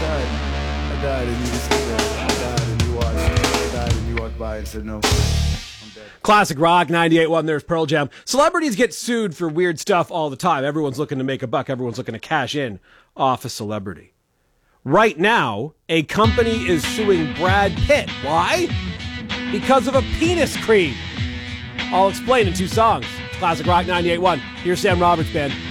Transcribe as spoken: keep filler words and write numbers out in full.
died. I died and you just said that. I died and you watched. I died and you walked by and said no. I'm dead. Classic rock, ninety-eight point one, there's Pearl Jam. Celebrities get sued for weird stuff all the time. Everyone's looking to make a buck. Everyone's looking to cash in off a celebrity. Right now, a company is suing Brad Pitt. Why? Because of a penis cream. I'll explain in two songs. Classic rock, ninety-eight point one. Here's Sam Roberts Band.